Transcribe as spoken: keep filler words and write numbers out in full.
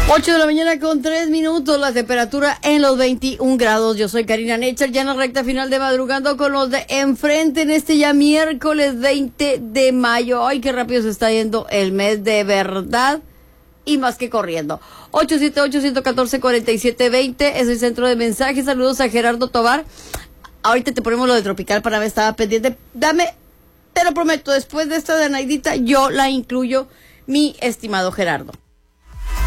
ocho de la mañana con tres minutos, la temperatura en los veintiún grados. Yo soy Karina Necher, ya en la recta final de Madrugando con los de enfrente en este ya miércoles veinte de mayo. Ay, qué rápido se está yendo el mes de verdad y más que corriendo. ocho siete ocho, uno uno cuatro, cuatro siete dos cero es el centro de mensajes. Saludos a Gerardo Tobar. Ahorita te ponemos lo de Tropical Panamá, estaba pendiente. Dame, te lo prometo, después de esta de Naidita, yo la incluyo, mi estimado Gerardo.